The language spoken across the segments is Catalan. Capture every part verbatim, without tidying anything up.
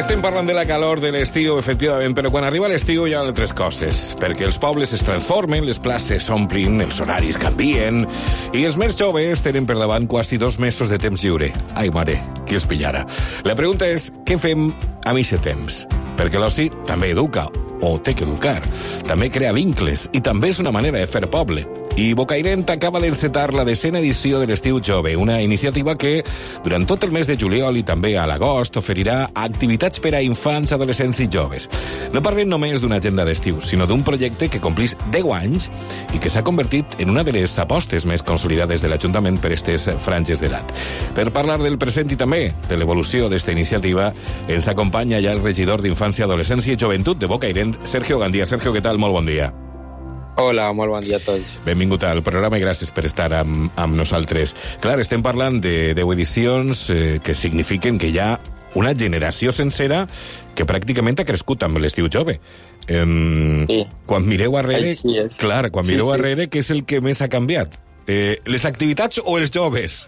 estem parlant de la calor de l'estiu, efectivament, però quan arriba l'estiu hi ha altres coses, perquè els pobles es transformen, les places s'omplin, els horaris canvien, i els més joves tenen per davant quasi dos mesos de temps lliure. Ai, mare, qui els pillara? La pregunta és, què fem amb aquest temps? Perquè l'oci també educa, o té que educar. També crea vincles, i també és una manera de fer poble. I Bocairent acaba d'encetar la desena edició de l'Estiu Jove, una iniciativa que, durant tot el mes de juliol i també a l'agost, oferirà activitats per a infants, adolescents i joves. No parlem només d'una agenda d'estiu, sinó d'un projecte que complís deu anys i que s'ha convertit en una de les apostes més consolidades de l'Ajuntament per aquestes franges d'edat. Per parlar del present i també de l'evolució d'esta iniciativa, ens acompanya ja el regidor d'Infància, Adolescència i Joventut de Bocairent, Sergio Gandia. Sergio, què tal? Molt bon dia. Hola, molt bon dia a tots. Benvingut al programa i gràcies per estar amb, amb nosaltres. Clar, estem parlant de deu edicions eh, que signifiquen que hi ha una generació sencera que pràcticament ha crescut amb l'Estiu Jove. Eh, sí. Quan mireu arrere, clar, quan mireu sí, sí. arrere, què és el que més ha canviat? Eh, les activitats o els joves?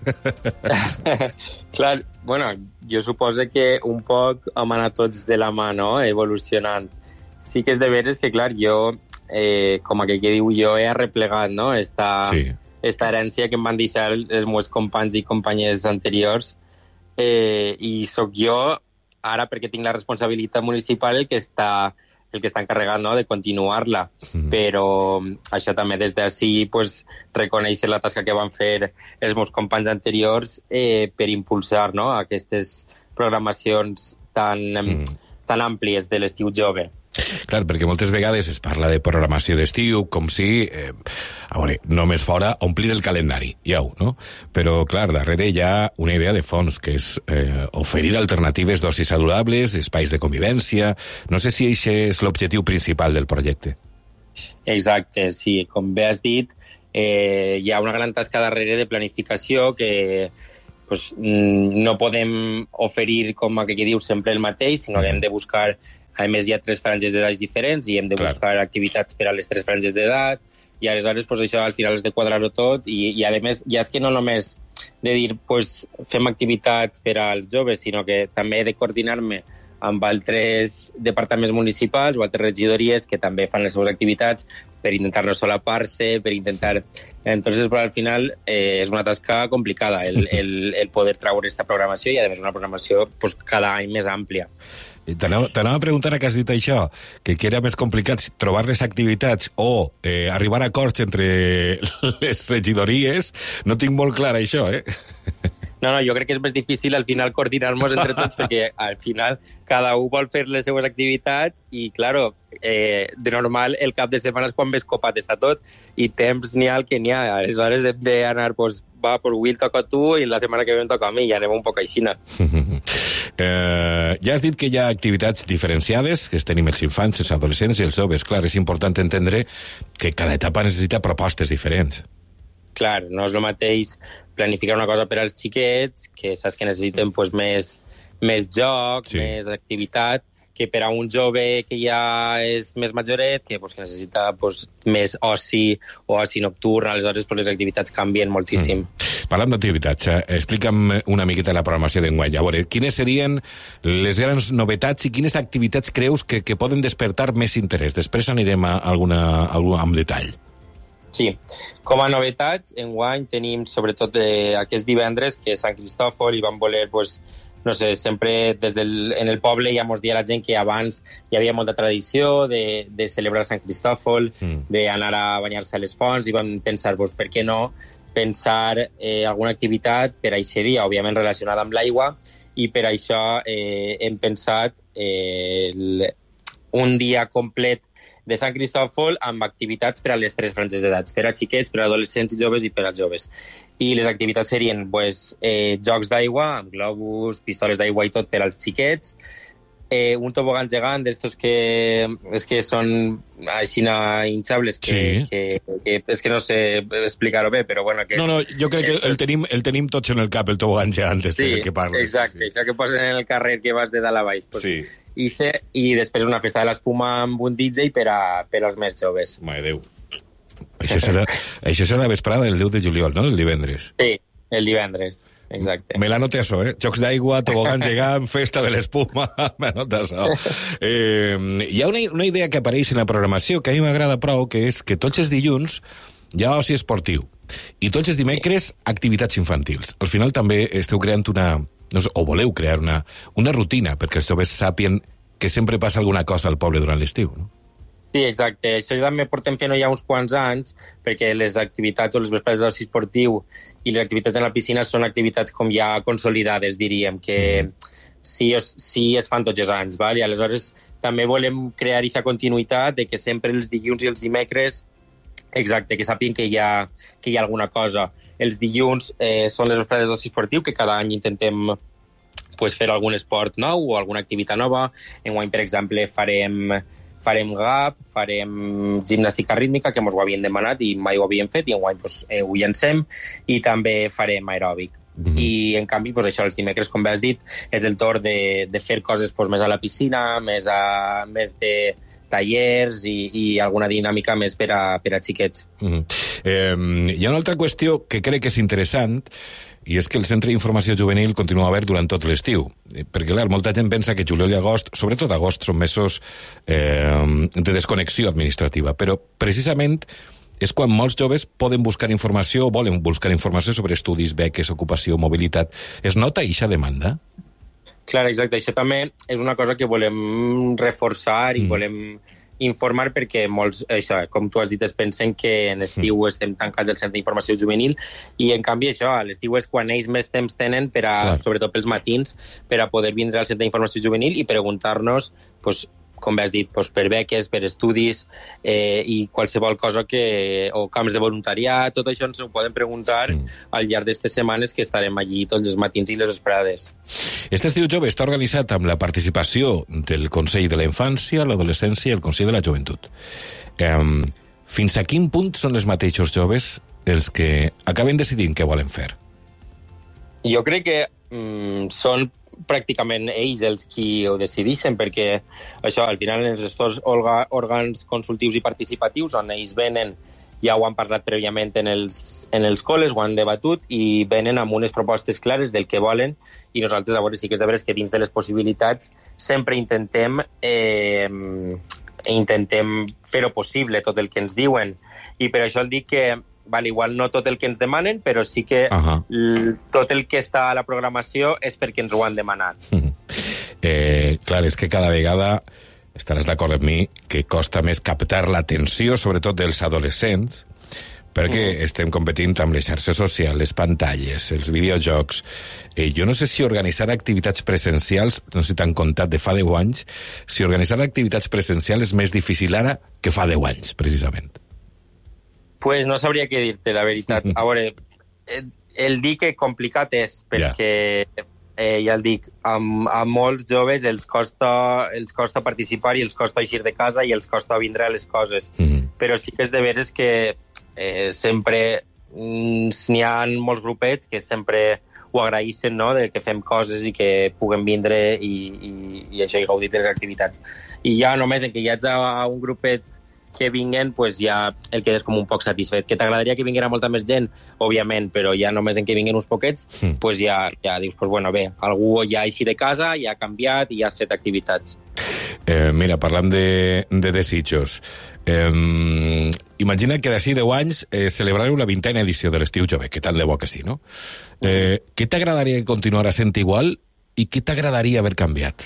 Clar, bueno, jo suposo que un poc hem anat tots de la mà, no?, evolucionant. Sí que és de veres que, clar, jo... Eh, com aquell que diu, jo he arreplegat, no?, esta, sí. esta herència que em van deixar els meus companys i companyes anteriors, eh, i sóc jo, ara, perquè tinc la responsabilitat municipal, el que està, el que està encarregat, no?, de continuar-la. Mm. Però això també des d'ací, pues, reconèixer la tasca que van fer els meus companys anteriors eh, per impulsar, no?, aquestes programacions tan, mm. tan àmplies de l'Estiu Jove. Clar, perquè moltes vegades es parla de programació d'estiu com si, eh, a veure, només fora omplir el calendari, ja ho, no? Però, clar, darrere hi ha una idea de fons, que és eh, oferir alternatives d'oci saludables, espais de convivència... No sé si això és l'objectiu principal del projecte. Exacte, sí. Com bé has dit, eh, hi ha una gran tasca darrere de planificació que pues, no podem oferir, com aquell que diu, sempre el mateix, sinó que hem de buscar... A més, hi ha tres franges d'edat diferents i hem de buscar Clar. activitats per a les tres franges d'edat i aleshores pues, això al final és de quadrar-ho tot i, i a més ja és que no només de dir pues, fem activitats per als joves, sinó que també he de coordinar-me amb altres departaments municipals o altres regidories que també fan les seves activitats per intentar no solapar-se, per intentar... Entonces, però, al final, eh, és una tasca complicada el, el, el poder treure aquesta programació i, a més, una programació pues, cada any més àmplia. T'anava a preguntar que has dit això, que, que era més complicat trobar les activitats o eh, arribar a acords entre les regidories. No tinc molt clar això, eh? No, no, jo crec que és més difícil al final coordinar-nos entre tots perquè al final cada un vol fer les seues activitats i, claro, eh, de normal el cap de setmana és quan més copat està tot i temps n'hi ha el que n'hi ha. Aleshores hem d'anar, pues, va, pues avui el toca a tu i la setmana que ve em toca a mi i anem un poc aixina. eh, ja has dit que hi ha activitats diferenciades, que tenim els infants, els adolescents i els joves. Clar, és important entendre que cada etapa necessita propostes diferents. Clar, no és el mateix planificar una cosa per als xiquets, que saps que necessiten pues, més, més joc, sí. més activitat, que per a un jove que ja és més majoret, que, pues, que necessita pues, més oci o oci nocturn, aleshores pues, les activitats canvien moltíssim. Mm. Parlant d'activitats, eh, explica'm una miqueta la programació d'enguany. A veure, quines serien les grans novetats i quines activitats creus que, que poden despertar més interès? Després anirem a alguna, alguna amb detall. Sí, com a novetats, enguany tenim sobretot eh, aquest divendres, que és Sant Cristòfol, i vam voler, pues, no sé, sempre des del, en el poble ja mos dia la gent que abans hi havia molta tradició de, de celebrar Sant Cristòfol, mm. d'anar a banyar-se a les fonts, i vam pensar, pues, per què no pensar eh, alguna activitat per a aquest dia, òbviament relacionada amb l'aigua, i per això eh, hem pensat eh, el, un dia complet de Sant Cristòfol amb activitats per a les tres franges d'edats, per a xiquets, per a adolescents i joves i per als joves. I les activitats serien pues, eh, jocs d'aigua, amb globus, pistoles d'aigua i tot per als xiquets, eh, un tobogan gegant d'estos que, és que són així hinchables, que, sí. que, que és que no sé explicar-ho bé, però bueno... Que no, no, jo crec que el tenim, el tenim tots en el cap, el tobogan gegant este sí, del que parles. Exacte, sí. Això que posen en el carrer que vas de dalt a baix. Pues, sí. I, se, I després una festa de l'espuma amb un D J per, a, per als més joves. Mare Déu. Això serà, això serà la vesprada del deu de juliol, no? El divendres. Sí, el divendres. exacte. Me l'anote això, eh? Jocs d'aigua, tobogan gegant, festa de l'espuma, m'anota això. Eh, hi ha una, una idea que apareix en la programació que a mi m'agrada prou, que és que tots els dilluns hi ha oci esportiu i tots els dimecres activitats infantils. Al final també esteu creant una... No sé, o voleu crear una, una rutina perquè els joves sàpien que sempre passa alguna cosa al poble durant l'estiu, no? Sí, exacte. Això també portem fent ja uns quants anys, perquè les activitats o les vesprades d'oci esportiu i les activitats en la piscina són activitats com ja consolidades, diríem, que mm. sí, es, sí es fan tots els anys, val? I aleshores també volem crear aquesta continuïtat de que sempre els dilluns i els dimecres, exacte, que sàpien que hi ha, que hi ha alguna cosa. Els dilluns eh, són les vesprades d'oci esportiu, que cada any intentem pues, fer algun esport nou o alguna activitat nova. Enguany, per exemple, farem... farem gap, farem gimnàstica rítmica, que ens ho havien demanat i mai ho havíem fet, i enguany pues, eh, ho llancem, i també farem aeròbic. Mm-hmm. I, en canvi, pues, això, els dimecres, com bé has dit, és el torn de, de fer coses pues, més a la piscina, més, a, més de tallers i, i alguna dinàmica més per a, per a xiquets. Mm-hmm. eh, hi ha una altra qüestió que crec que és interessant, i és que el Centre d'Informació Juvenil continua obert durant tot l'estiu. Perquè, clar, molta gent pensa que juliol i agost, sobretot agost, són mesos eh, de desconnexió administrativa, però precisament és quan molts joves poden buscar informació, volen buscar informació sobre estudis, beques, ocupació, mobilitat. Es nota eixa demanda? Clar, exacte. Això també és una cosa que volem reforçar i mm. volem informar perquè molts, això, com tu has dit, es pensen que en estiu mm. estem tancats al Centre d'Informació Juvenil i en canvi això, a l'estiu és quan ells més temps tenen per a, Clar. sobretot pels matins, per a poder vindre al Centre d'Informació Juvenil i preguntar-nos, pues, com has dit, pues, per beques, per estudis eh, i qualsevol cosa que, o camps de voluntariat, tot això ens ho poden preguntar mm. al llarg d'aquestes setmanes que estarem allí tots els matins i les vesprades. Este estiu jove està organitzat amb la participació del Consell de la Infància, l'Adolescència i el Consell de la Joventut. Eh, fins a quin punt són els mateixos joves els que acaben decidint què volen fer? Jo crec que mm, són pràcticament ells els qui ho decideixen, perquè això, al final, els gestors òrgans consultius i participatius, on ells venen, ja ho han parlat prèviament en els, en els col·les, ho han debatut, i venen amb unes propostes clares del que volen, i nosaltres, a veure, sí que és de veres que dins de les possibilitats sempre intentem eh, intentem fer-ho possible, tot el que ens diuen, i per això el dic que Val, igual no tot el que ens demanen, però sí que uh-huh. l- tot el que està a la programació és perquè ens ho han demanat. Uh-huh. Eh, clar, és que cada vegada, estaràs d'acord amb mi, que costa més captar l'atenció, sobretot dels adolescents, perquè uh-huh. estem competint amb les xarxes socials, les pantalles, els videojocs. Eh, jo no sé si organitzar activitats presencials, no sé si t'han contat de fa deu anys, si organitzar activitats presencials és més difícil ara que fa deu anys, precisament. Pues no sabria què dir-te, la veritat. A veure, el dir que complicat és, perquè, yeah. eh, ja el dic, amb, amb molts joves els costa, els costa participar i els costa eixir de casa i els costa vindre a les coses. Mm-hmm. Però sí que és de veres que eh, sempre mm, n'hi ha molts grupets que sempre ho agraïssen, no?, de que fem coses i que puguem vindre i, i, i això, i gaudir de les activitats. I ja només en que hi hagi un grupet que vinguen, pues ja el quedes com un poc satisfet. Que t'agradaria que vinguera molta més gent, òbviament, però ja només en que vinguen uns poquets, mm. pues ja, ja dius, pues bueno, bé, algú ja ha eixit de casa, ja ha canviat i ja ha fet activitats. Eh, mira, parlant de, de desitjos, eh, imagina que d'ací deu anys eh, celebrareu la vintena edició de l'Estiu Jove, que tant de bo que sí, no? Eh, mm. Què t'agradaria que continuara sent igual i què t'agradaria haver canviat?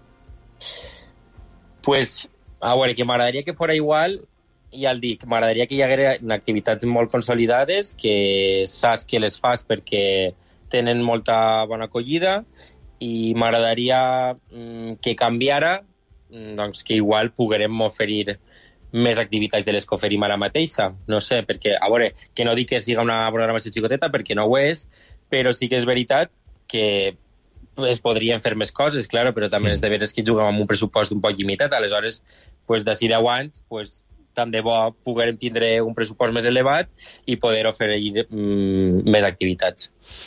Pues... A veure, que m'agradaria que fora igual, ja el dic, m'agradaria que hi hagués activitats molt consolidades, que saps que les fas perquè tenen molta bona acollida, i m'agradaria mm, que canviara, doncs que igual poguérem oferir més activitats de les que oferim ara mateixa. No sé, perquè, a veure, que no dic que siga una programació xicoteta, perquè no ho és, però sí que és veritat que es podrien fer més coses, claro, però també sí. és de veres que juguem amb un pressupost un poc limitat, aleshores, pues, d'ací deu anys, pues, tant de bo poguérem tindre un pressupost més elevat i poder oferir mm, més activitats.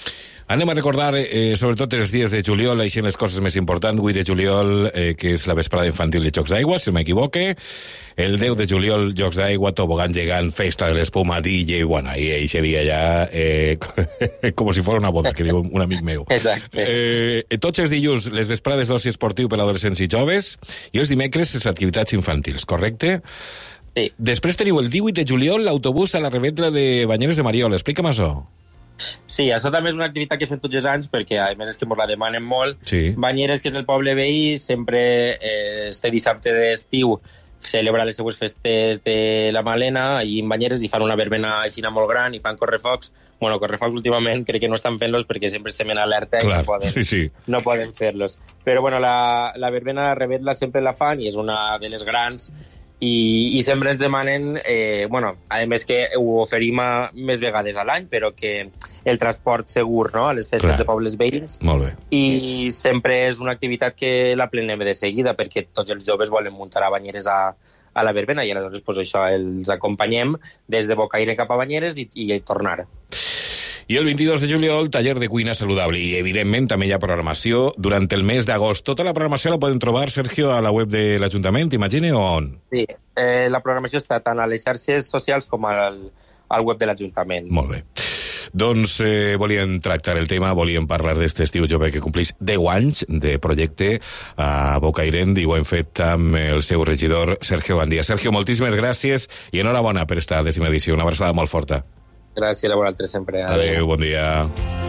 Anem a recordar, eh, sobretot els dies de juliol, així les coses més importants. vuit de juliol, eh, que és la vesprada infantil de Jocs d'Aigua, si no m'equivoque. El deu de juliol, Jocs d'Aigua, tobogan gegant, festa de l'espuma, D J, bueno, ahí, ahí seria ja eh, com si fos una boda, que diu un amic meu. Exacte. Eh, tots els dilluns, les vesprades d'oci esportiu per a adolescents i joves, i els dimecres, les activitats infantils, correcte? Sí. Després teniu el divuit de juliol, l'autobús a la revetla de Banyeres de Mariola. Explica'm això. Sí, això també és una activitat que he fet tots els anys, perquè a més és que ens la demanen molt. Sí. Banyeres, que és el poble veí, sempre eh, este dissabte d'estiu celebra les seues festes de la Malena, i en Banyeres hi fan una verbena aixina molt gran, i fan correfocs. Bueno, correfocs últimament crec que no estan fent-los perquè sempre estem en alerta. Clar, i no poden, sí, sí. no poden fer-los. Però bueno, la, la verbena a la Revetla sempre la fan, i és una de les grans, i, i sempre ens demanen, eh, bueno, a més que ho oferim a, més vegades a l'any, però que el transport segur, no?, a les festes Clar. de pobles veïns. Molt bé. I sempre és una activitat que la plenem de seguida, perquè tots els joves volen muntar a Banyeres a, a la verbena, i aleshores pues, això, els acompanyem des de Bocaire cap a Banyeres i, i tornar. I el vint-i-dos de juliol, taller de cuina saludable. I, evidentment, també hi ha programació durant el mes d'agost. Tota la programació la poden trobar, Sergio, a la web de l'Ajuntament, imagine, o on? Sí, eh, la programació està tant a les xarxes socials com al, al web de l'Ajuntament. Molt bé. Doncs eh, volíem tractar el tema, volíem parlar d'este estiu jove que complís deu anys de projecte a Bocairent, i ho hem fet amb el seu regidor, Sergio Gandia. Sergio, moltíssimes gràcies i enhorabona per esta dècima edició. Una abraçada molt forta. Gràcies a vosaltres sempre. Adéu, bon dia.